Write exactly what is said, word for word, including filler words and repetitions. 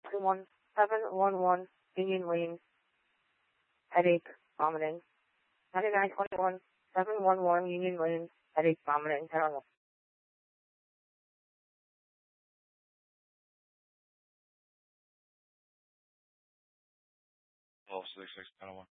one seven one one Union Lane, headache, vomiting. ninety-nine twenty-one seven one one Union Lane, headache, vomiting. I don't know. twelve six six nine one.